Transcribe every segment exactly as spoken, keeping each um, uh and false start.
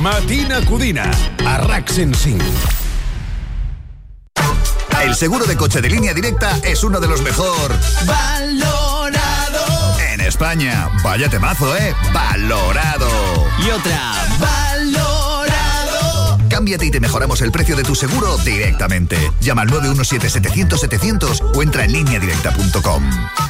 Matina Codina, a RAC ciento cinco. El seguro de coche de Línea Directa es uno de los mejor valorado en España. Vaya temazo, ¿eh? Valorado. Y otra, valorado. Cámbiate y te mejoramos el precio de tu seguro directamente. Llama al nueve uno siete, setecientos, setecientos o entra en línea directa punto com.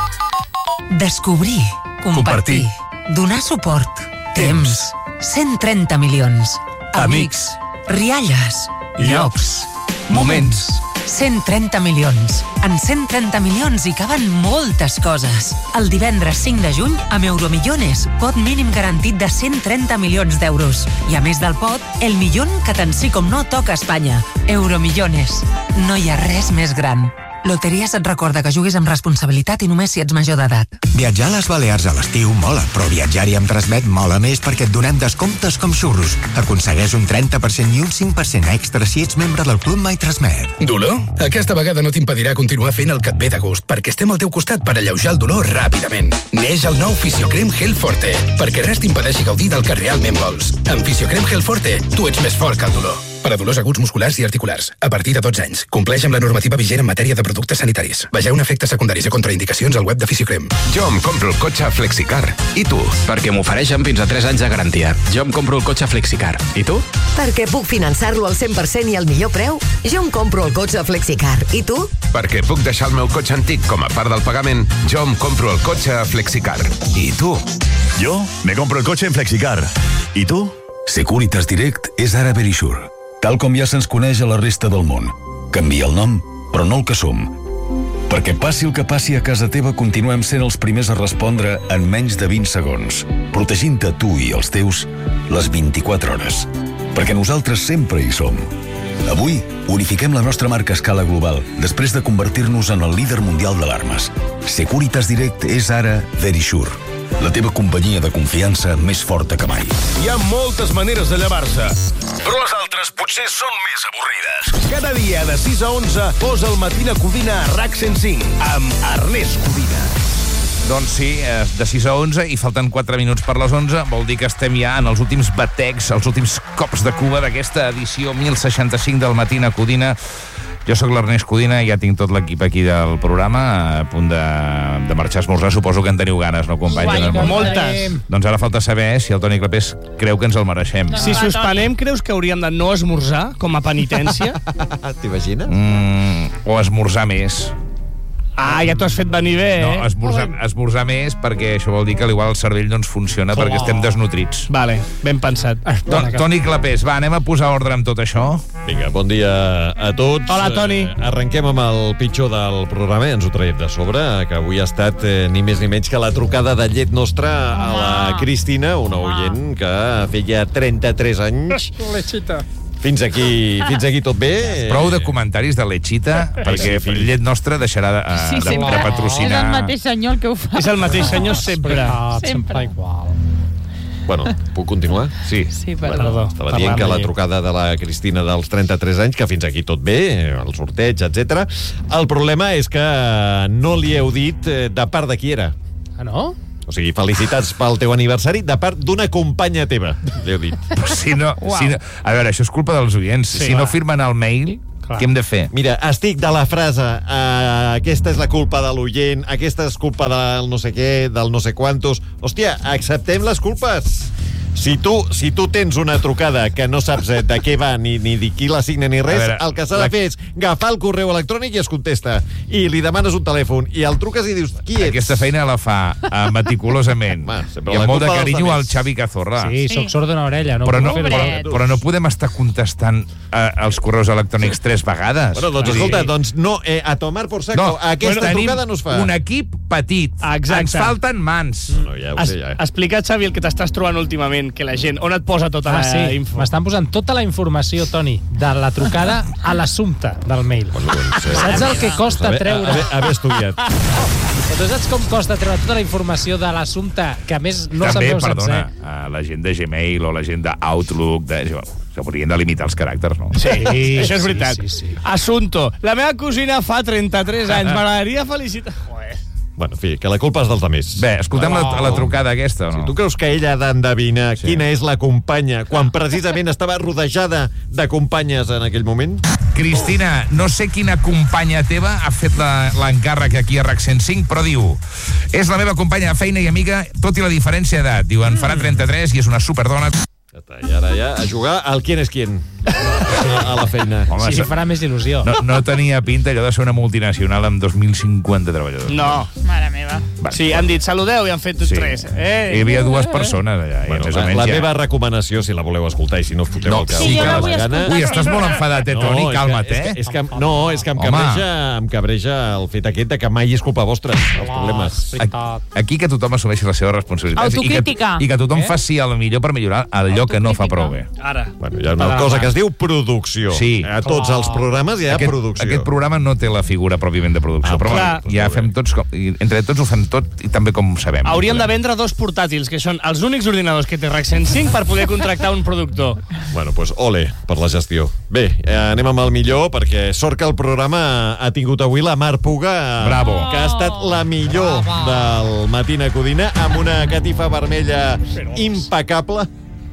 Descobrir, compartir, donar suport, temps, cent trenta milions, amics, rialles, llocs, moments. cent trenta milions. En cent trenta milions hi caben moltes coses. El divendres cinc de juny, amb Euromillones, pot mínim garantit de cent trenta milions d'euros. I a més del pot, el millón que tant sí com no toca a Espanya. Euromillones. No hi ha res més gran. Loteries et recorda que juguis amb responsabilitat i només si ets major d'edat. Viatjar a les Balears a l'estiu mola, però viatjar-hi amb Transmet mola més perquè et donem descomptes com xurros. Aconsegueix un trenta per cent i un cinc per cent extra si ets membre del Club My Transmet. Dolor? Aquesta vegada no t'impedirà continuar fent el que et ve de gust, perquè estem al teu costat per alleujar el dolor ràpidament. Neix el nou Fisiocrem Gel Forte, perquè res t'impedeixi gaudir del que realment vols. Amb Fisiocrem Gel Forte, tu ets més fort que el dolor. Per a dolors aguts musculars i articulars, a partir de dotze anys. Compleix amb la normativa vigent en matèria de productes sanitaris. Vegeu efectes secundaris i contraindicacions al web de Fisiocrem. Jo em compro el cotxe Flexicar. I tu? Perquè m'ofereixen fins a tres anys de garantia. Jo em compro el cotxe Flexicar. I tu? Perquè puc finançar-lo al cent per cent i al millor preu. Jo em compro el cotxe Flexicar. I tu? Perquè puc deixar el meu cotxe antic com a part del pagament. Jo em compro el cotxe Flexicar. I tu? Jo me compro el cotxe en Flexicar. I tu? Securitas Direct és ara Verisure. Tal com ja se'ns coneix a la resta del món. Canvia el nom, però no el que som. Perquè passi el que passi a casa teva, continuem sent els primers a respondre en menys de vint segons, protegint-te tu i els teus les vint-i-quatre hores. Perquè nosaltres sempre hi som. Avui unifiquem la nostra marca a escala global, després de convertir-nos en el líder mundial d'alarmes. Securitas Direct és ara Verisure, la teva companyia de confiança més forta que mai. Hi ha moltes maneres de llevar-se, però les altres potser són més avorrides. Cada dia de sis a onze posa el Matina Codina a RAC cent cinc amb Ernest Codina. Doncs sí, de sis a onze i falten quatre minuts per les onze, vol dir que estem ja en els últims batecs, els últims cops de cua d'aquesta edició deu seixanta-cinc del Matina Codina. Jo sóc l'Ernest Codina i ja tinc tot l'equip aquí del programa a punt de, de marxar a esmorzar. Suposo que en teniu ganes, no, companys? Guai, moltes. Doncs ara falta saber si el Toni Clapés creu que ens el mereixem. Si suspenem, creus que hauríem de no esmorzar com a penitència? T'imagines? Mm, o esmorzar més. Ah, ja t'ho has fet venir bé, eh? No, esmorzar, esmorzar més, perquè això vol dir que igual el cervell no ens funciona, oh. perquè estem desnutrits. Vale, ben pensat. Ton, Toni Clapés, va, anem a posar ordre amb tot això. Vinga, bon dia a tots. Hola, Toni. Eh, arrenquem amb el pitjor del programa, ens ho traiem de sobre, que avui ha estat eh, ni més ni menys que la trucada de llet nostra a la Cristina, una oient que feia trenta-tres anys. Lechita. Fins aquí, fins aquí tot bé. Prou de comentaris de Lechita, perquè sí, Llet Nostra deixarà de, sí, de, de patrocinar. És el mateix senyor el que ho fa. És el mateix senyor sempre. Sempre. sempre igual. Bueno, puc continuar? Sí. Sí, perdó. Bueno, estava dient que la trucada de la Cristina dels trenta-tres anys, que fins aquí tot bé, el sorteig, etcètera. El problema és que no li heu dit de part de qui era. Ah, no? O sigui, felicitats pel teu aniversari de part d'una companya teva, li heu dit. Però si no, wow. si no... A veure, això és culpa dels oients. Sí, si clar. no firmen el mail, clar. què hem de fer? Mira, estic de la frase uh, aquesta és la culpa de l'oient, aquesta és culpa del no sé què, del no sé quantos... Hòstia, acceptem les culpes! Si tu, si tu tens una trucada que no saps de què va, ni, ni de qui la signa ni res, veure, el que s'ha de fer és agafar el correu electrònic i es contesta. I li demanes un telèfon, i el truques i dius, qui ets? Aquesta feina la fa uh, meticulosament. Ma, I amb molt de carinyo al Xavi Cazorla. Sí, soc sord d'una orella. No però, no, però, però no podem estar contestant uh, els correus electrònics sí. tres vegades. Bueno, doncs escolta, doncs no, eh, a tomar por saco, no, aquesta bueno, trucada no es fa. Un equip petit. Exacte. Ens falten mans. No, ja ho sé, ja. Explica, Xavi, el que t'estàs trobant últimament, que la gent, on et posa tota ah, la sí. info? M'estan posant tota la informació, Toni, de la trucada a l'assumpte del mail. Bueno, doncs, eh, saps el que costa haver, treure? Haver, haver estudiat. Però tu saps com costa treure tota la informació de l'assumpte, que a més no També, sabeu perdona, sencer? Uh, la gent de Gmail o la gent d'Outlook, de... s'haurien de limitar els caràcters, no? Sí, això és veritat. Sí, sí, sí. Assunto, la meva cosina fa trenta-tres anys, m'agradaria felicitar... Bueno, en fi, que la culpa és dels altres. Bé, escoltem la, la trucada aquesta, o no? Si tu creus que ella ha d'endevinar sí. quina és la companya quan precisament estava rodejada de companyes en aquell moment? Cristina, no sé quina companya teva ha fet l'encàrrec aquí a RAC cent cinc, però diu: és la meva companya de feina i amiga, tot i la diferència d'edat. Diu, en farà trenta-tres i és una superdona. I ara ja a jugar al quién és quién a la feina. Home, sí, farà més il·lusió. No, no tenia pinta allò de ser una multinacional amb dos mil cinquanta treballadors. No. Mare meva. Va. Sí, han dit saludeu i han fet sí. tres. Eh. Hi havia dues persones allà. Bueno, i més la, o menys la ja... meva recomanació, si la voleu escoltar i si no us foteu no, el que sí, us ja la gana... Ui, estàs molt enfadat, eh, Toni? No, calma't, és que, eh? és que, no, és que em cabreja, em cabreja el fet aquest de que mai és culpa vostra, els problemes. Aquí que tothom assumeixi les seves responsabilitats. Autocrítica. I que, i que tothom eh? faci el millor per millorar allò que no fa prou bé. Ara. Bueno, hi ha una cosa que es diu producció. Sí. A tots els programes hi ha aquest, producció. Aquest programa no té la figura pròpiament de producció, ah, però clar, ja fem tots, com, entre tots ho fem tot i també com sabem. Hauríem de vendre dos portàtils, que són els únics ordinadors que té RAC cent cinc per poder contractar un productor. Bueno, doncs pues, ole per la gestió. Bé, eh, anem amb el millor, perquè sort que el programa ha tingut avui la Mar Puga, Bravo. que ha estat la millor Bravo. del Matina Codina, amb una catifa vermella impecable.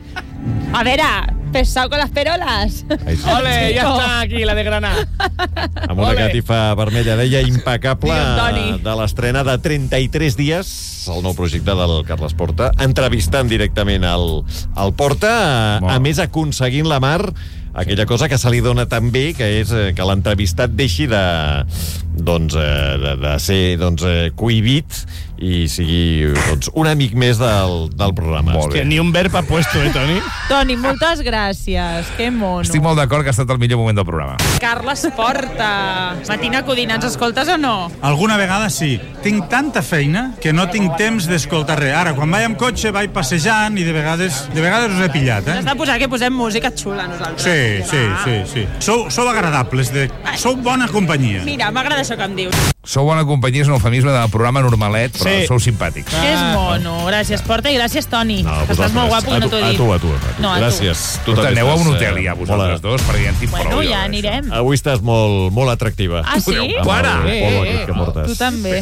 A veure, pesado con las perolas. Ole, ja està aquí, la de Granà. Amb una Ole. catifa vermella, deia, impecable, de l'estrena de trenta-tres dies, el nou projecte del Carles Porta, entrevistant directament al, al Porta, a, a més aconseguint la Mar aquella cosa que se li dona també, que és que l'entrevistat deixi de, doncs, de, de ser doncs, cohibit i sigui doncs, un amic més del, del programa. Hòstia, ni un verb ha puesto, eh, Toni? Toni, moltes gràcies. Que mono. Estic molt d'acord que ha estat el millor moment del programa. Carles Porta. Matina Codina, ens escoltes o no? Alguna vegada sí. Tinc tanta feina que no tinc temps d'escoltar res. Ara, quan vaig amb cotxe, vaig passejant i de vegades, de vegades us he pillat, eh? Has de posar que posem música xula, nosaltres. Sí, sí, sí, sí. Sou, sou agradables, de... sou bona companyia. Mira, m'agrada això que em dius. Sou bona companyia és un eufemisme del programa normalet, però sí. sou simpàtics. Que és mono. Gràcies, Porta, i gràcies, Toni. No, estàs molt guapo, que no t'ho he dit. A tu, a tu, a tu. No, a gràcies. Tu. Tu aneu a un hotel ja, vosaltres dos, perquè ja en tinc bueno, prou. Bueno, ja anirem. Avui estàs molt, molt atractiva. Ah, sí? Para! Eh, eh, eh. Tu també.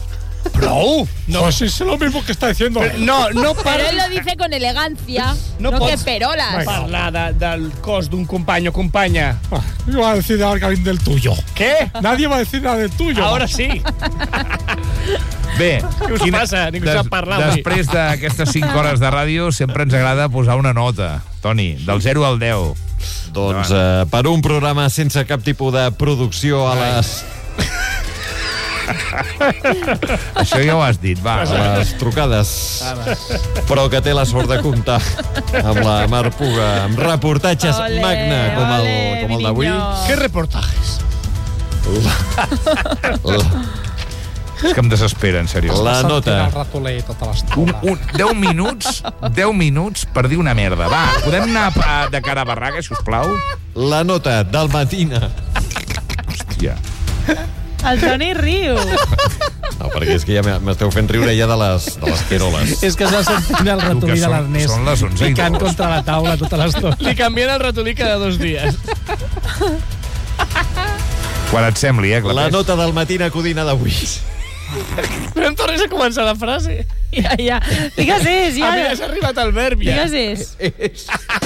¡Prou! No, pues es lo mismo que está diciendo. Pero, no, no para. Pero él lo dice con elegancia, no, no que perolas. Parlar de, del cos d'un company o companya. Ah, yo voy a decir algo del tuyo. ¿Qué? Nadie va a decir nada del tuyo. Ahora sí. Bé, què us quina, passa? Ningú des, sap parlar. Després d'aquestes cinc hores de ràdio sempre ens agrada posar una nota, Toni, del zero al deu. Doncs eh, per un programa sense cap tipus de producció a les... Això ja ho has dit, va. A les trucades. Però que té la sort de comptar amb la Mar Puga, amb reportatges ole, magna com el, com el d'avui. Què reportatges? La, la, és que em desespera, en sèrio. La nota. Un, un, deu minuts, deu minuts per dir una merda. Va, podem anar a, de cara a barraca, sisplau? La nota del Matina. Hòstia. El Toni riu. No, perquè és que ja m'esteu fent riure ja de les, de les peroles. És que s'ha sentit el ratolí de l'Ernest. Són les onze i picant contra la taula tota l'estona. Li canvien el ratolí cada dos dies. Quan et sembli, eh, Clapés? La nota del Matina Codina d'avui. No em tornis a començar la frase. Ja, ja. Digues és, ja. A mi ja s'ha arribat el verb, ja. Digues és.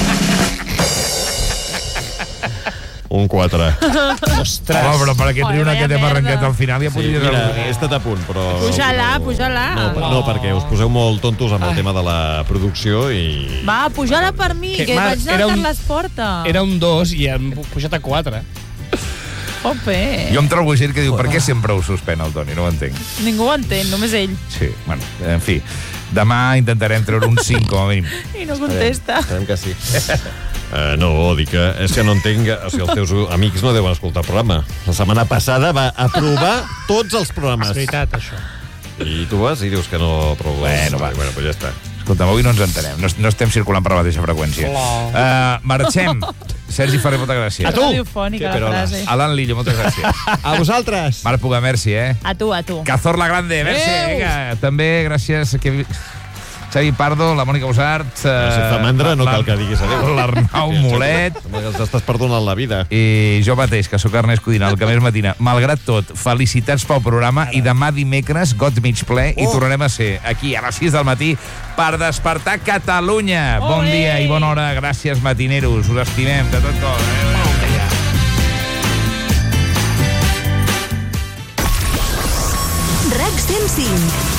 Un quatre. Ostres. Home, però per aquest riure que t'hem arrencat al final ja podries... Sí, mira, he estat a punt, però... Puja-la, puja-la. No, no, perquè us poseu molt tontos amb el tema de la producció i... Va, puja-la per mi, que, que vaig anar a Carles Porta. Era un dos i hem pujat a quatre. Ope. Jo em trobo gent que diu, per què sempre ho suspèn el Toni? No ho entenc. Ningú ho entén, només ell. Sí, bueno, en fi. Demà intentarem treure un cinc, com a mínim. I no contesta. Sabem que sí. Uh, no, dic que és que no entenc, o sigui, els teus amics no deuen escoltar el programa. La setmana passada va aprovar tots els programes. És veritat, això. I tu vas i dius que no aproves. Bueno, va. Bueno, pues ja està. Escolta'm, avui no ens entenem, no, no estem circulant per la mateixa freqüència. Uh, marxem. Sergi Ferrer, moltes gràcies. A tu. Radiofònica, la frase. Alan Lillo, moltes gràcies. A vosaltres. Marc Puga, merci, eh? A tu, a tu. Cazorla Grande, merci. Vinga, també gràcies. Que... Xavi Pardo, la Mònica Usart... Eh, si et fa mandra, no cal que diguis adéu. L'Arnau Molet... Els estàs perdonant la vida. I jo mateix, que sóc Ernest Codina, el que més matina. Malgrat tot, felicitats pel programa i demà dimecres, got mig ple, i tornarem a ser aquí a les sis del matí per despertar Catalunya. Bon dia i bona hora. Gràcies, matineros. Us estimem de tot cor. RAC cent cinc.